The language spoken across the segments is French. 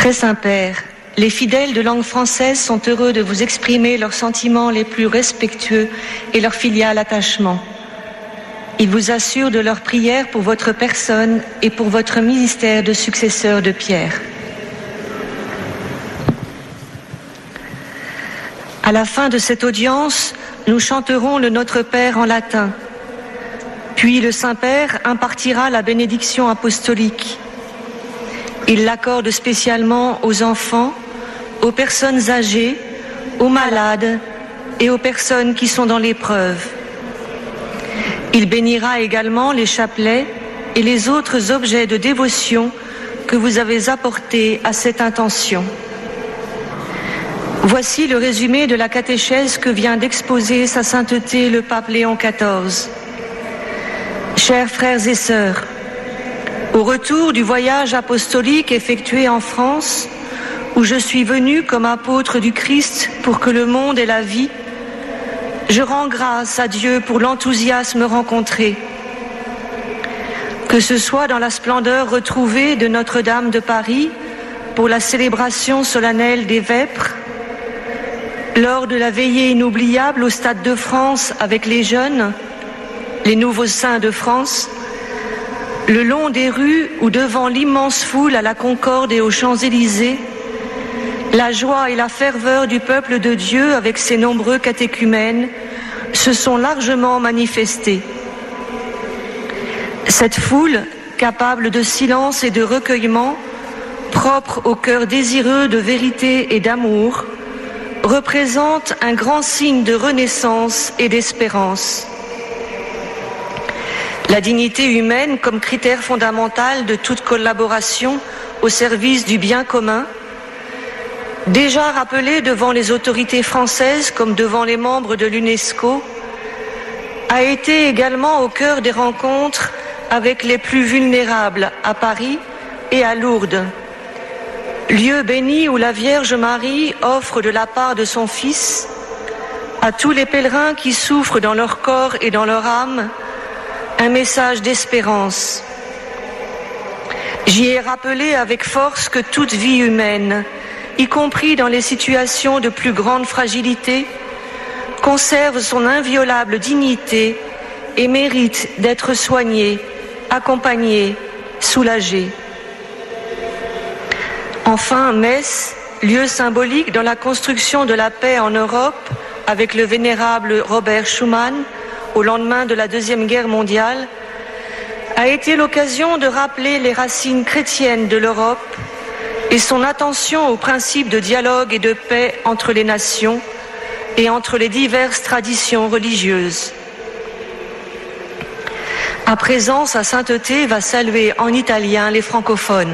Très Saint-Père, les fidèles de langue française sont heureux de vous exprimer leurs sentiments les plus respectueux et leur filial attachement. Ils vous assurent de leur prière pour votre personne et pour votre ministère de successeur de Pierre. À la fin de cette audience, nous chanterons le Notre Père en latin. Puis le Saint-Père impartira la bénédiction apostolique. Il l'accorde spécialement aux enfants, aux personnes âgées, aux malades et aux personnes qui sont dans l'épreuve. Il bénira également les chapelets et les autres objets de dévotion que vous avez apportés à cette intention. Voici le résumé de la catéchèse que vient d'exposer Sa Sainteté le pape Léon XIV. Chers frères et sœurs, au retour du voyage apostolique effectué en France, où je suis venu comme apôtre du Christ pour que le monde ait la vie, je rends grâce à Dieu pour l'enthousiasme rencontré. Que ce soit dans la splendeur retrouvée de Notre-Dame de Paris pour la célébration solennelle des Vêpres, lors de la veillée inoubliable au Stade de France avec les jeunes, les nouveaux saints de France, le long des rues ou devant l'immense foule à la Concorde et aux Champs-Élysées, la joie et la ferveur du peuple de Dieu avec ses nombreux catéchumènes se sont largement manifestés. Cette foule, capable de silence et de recueillement, propre au cœur désireux de vérité et d'amour, représente un grand signe de renaissance et d'espérance. La dignité humaine comme critère fondamental de toute collaboration au service du bien commun, déjà rappelé devant les autorités françaises comme devant les membres de l'UNESCO, a été également au cœur des rencontres avec les plus vulnérables à Paris et à Lourdes, lieu béni où la Vierge Marie offre de la part de son Fils à tous les pèlerins qui souffrent dans leur corps et dans leur âme un message d'espérance. J'y ai rappelé avec force que toute vie humaine, y compris dans les situations de plus grande fragilité, conserve son inviolable dignité et mérite d'être soignée, accompagnée, soulagée. Enfin, Metz, lieu symbolique dans la construction de la paix en Europe avec le vénérable Robert Schuman, au lendemain de la Deuxième Guerre mondiale, a été l'occasion de rappeler les racines chrétiennes de l'Europe et son attention aux principes de dialogue et de paix entre les nations et entre les diverses traditions religieuses. À présent, Sa Sainteté va saluer en italien les francophones.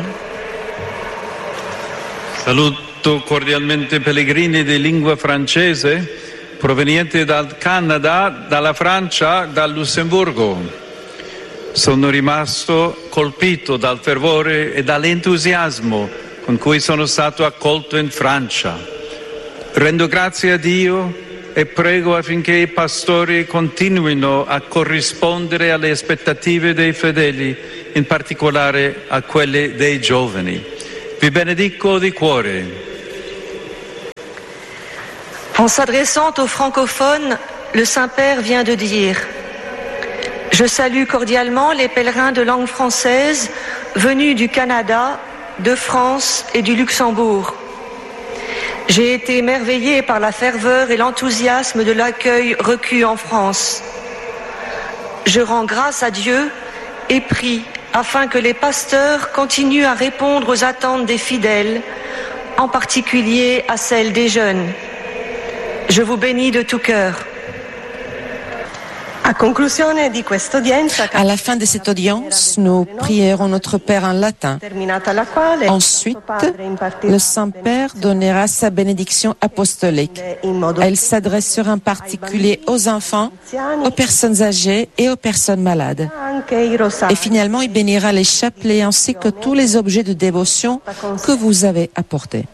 Saluto cordialmente pellegrini di lingua francese provenienti dal Canada, dalla Francia, dal Lussemburgo. Sono rimasto colpito dal fervore e dall'entusiasmo con cui sono stato accolto in Francia. Rendo grazie a Dio e prego affinché i pastori continuino a corrispondere alle aspettative dei fedeli, in particolare a quelle dei giovani. Vi benedico di cuore. En s'adressant aux francophones, le Saint-Père vient de dire « Je salue cordialement les pèlerins de langue française venus du Canada, de France et du Luxembourg. J'ai été émerveillé par la ferveur et l'enthousiasme de l'accueil reçu en France. Je rends grâce à Dieu et prie afin que les pasteurs continuent à répondre aux attentes des fidèles, en particulier à celles des jeunes. Je vous bénis de tout cœur. À la fin de cette audience, nous prierons notre Père en latin. Ensuite, le Saint-Père donnera sa bénédiction apostolique. Elle s'adressera en particulier aux enfants, aux personnes âgées et aux personnes malades. Et finalement, il bénira les chapelets ainsi que tous les objets de dévotion que vous avez apportés.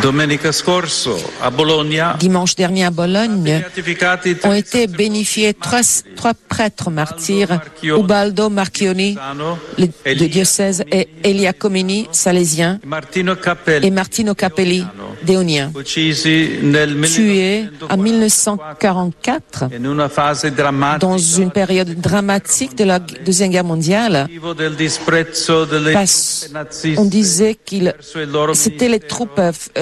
Dimanche dernier à Bologne ont été bénéfiés trois prêtres martyrs, Ubaldo Marchioni, de diocèse, et Elia Comini, salésien, et Martino Capelli, déonien, tués en 1944 dans une période dramatique de la Deuxième Guerre mondiale. On disait qu'ils c'était les troupes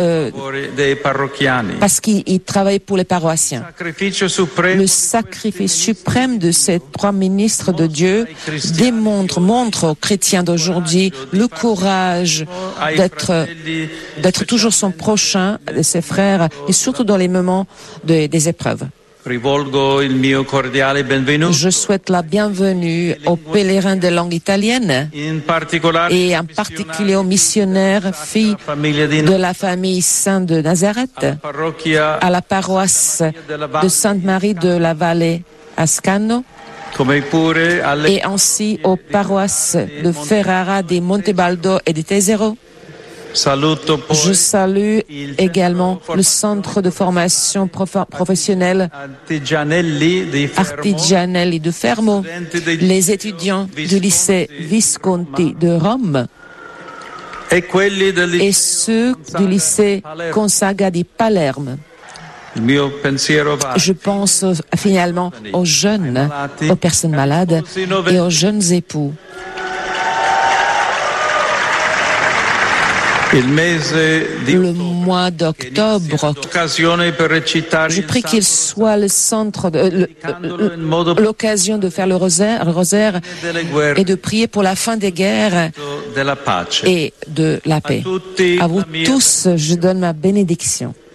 parce qu'ils travaillaient pour les paroissiens. Le sacrifice suprême de ces trois ministres de Dieu montre aux chrétiens d'aujourd'hui le courage d'être toujours son prochain, de ses frères, et surtout dans les moments des épreuves. Je souhaite la bienvenue aux pèlerins de langue italienne et en particulier aux missionnaires filles de la famille Saint de Nazareth à la paroisse de Sainte-Marie de la Vallée à Scano et ainsi aux paroisses de Ferrara, di Montebaldo et de Tesero. Je salue également le centre de formation professionnelle Artigianelli de Fermo, les étudiants du lycée Visconti de Rome et ceux du lycée Gonzaga di Palerme. Je pense finalement aux jeunes, aux personnes malades et aux jeunes époux. Le mois d'octobre, je prie qu'il soit le centre, l'occasion de faire le rosaire et de prier pour la fin des guerres et de la paix. À vous tous, je donne ma bénédiction.